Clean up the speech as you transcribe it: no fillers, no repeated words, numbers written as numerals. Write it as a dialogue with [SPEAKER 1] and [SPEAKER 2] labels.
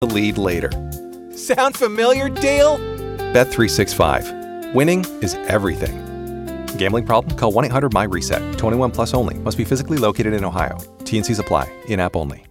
[SPEAKER 1] the lead later.
[SPEAKER 2] Sound familiar, Dale?
[SPEAKER 1] Bet365. Winning is everything. Gambling problem? Call 1-800-MY-RESET. 21 plus only. Must be physically located in Ohio. T&Cs apply. In-app only.